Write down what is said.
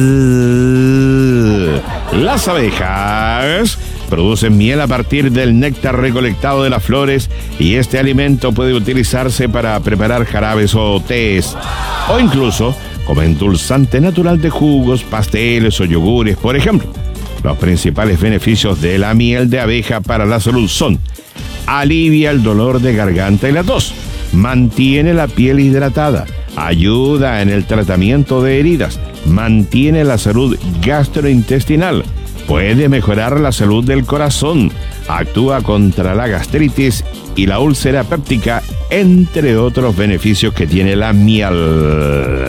Las abejas producen miel a partir del néctar recolectado de las flores y este alimento puede utilizarse para preparar jarabes o tés o incluso como endulzante natural de jugos, pasteles o yogures, por ejemplo. Los principales beneficios de la miel de abeja para la salud son: alivia el dolor de garganta y la tos, mantiene la piel hidratada, ayuda en el tratamiento de heridas, mantiene la salud gastrointestinal, puede mejorar la salud del corazón, actúa contra la gastritis y la úlcera péptica, entre otros beneficios que tiene la miel.